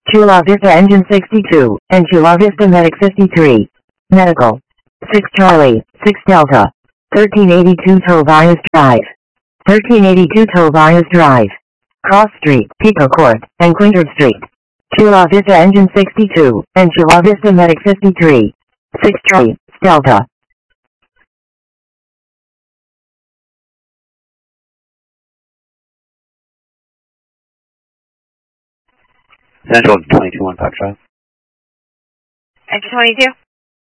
Chula Vista Engine 62, and Chula Vista Medic 53. Medical. 6 Charlie, 6 Delta. 1382 Tobias Drive. 1382 Tobias Drive. Cross Street, Pico Court, and Quintard Street. Chula Vista Engine 62, and Chula Vista Medic 53. 6 Charlie, Delta. Central 22-1 Foxtrot. Enter 22.